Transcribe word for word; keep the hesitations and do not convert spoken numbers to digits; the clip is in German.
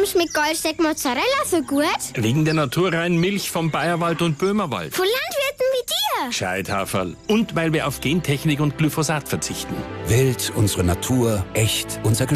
Warum schmeckt Goldsteak Mozzarella so gut? Wegen der naturreinen Milch vom Bayerwald und Böhmerwald. Von Landwirten wie dir. Gescheithaferl. Und weil wir auf Gentechnik und Glyphosat verzichten. Wild, unsere Natur, echt, unser